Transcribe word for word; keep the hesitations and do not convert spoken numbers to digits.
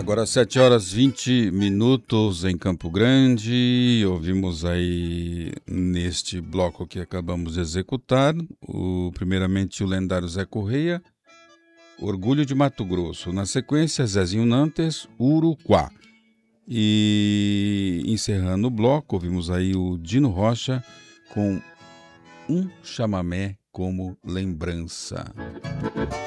Agora sete horas e vinte minutos em Campo Grande. Ouvimos aí neste bloco que acabamos de executar, o, primeiramente o lendário Zé Correia, Orgulho de Mato Grosso. Na sequência, Zezinho Nantes, Uruquá. E encerrando o bloco, ouvimos aí o Dino Rocha com Um Chamamé como Lembrança.